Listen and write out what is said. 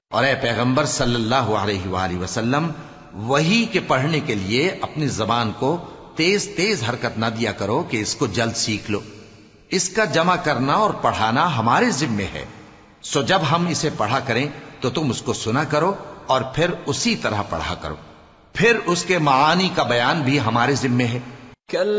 और ए पैगंबर सल्लल्लाहु अलैहि वसल्लम, वही के पढ़ने के लिए अपनी जबान को तेज तेज हरकत ना दिया करो कि इसको जल्द सीख लो। इसका जमा करना और पढ़ाना हमारे जिम्मे है। सो जब हम इसे पढ़ा करें तो तुम उसको सुना करो और फिर उसी तरह पढ़ा करो। फिर उसके मानी का बयान भी हमारे जिम्मे है।